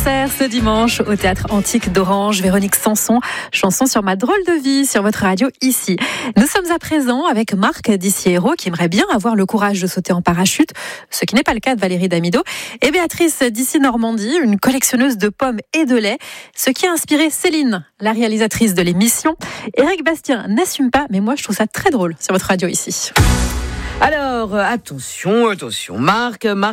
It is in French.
concert ce dimanche au Théâtre Antique d'Orange. Véronique Sanson, chanson sur ma drôle de vie sur votre radio ici. Nous sommes à présent avec Marc d'Ici-Hérault qui aimerait bien avoir le courage de sauter en parachute, ce qui n'est pas le cas de Valérie Damido, et Béatrice d'Ici Normandie, une collectionneuse de pommes et de lait, ce qui a inspiré Céline, la réalisatrice de l'émission. Éric Bastien n'assume pas, mais moi je trouve ça très drôle sur votre radio ici. Alors, attention, Marc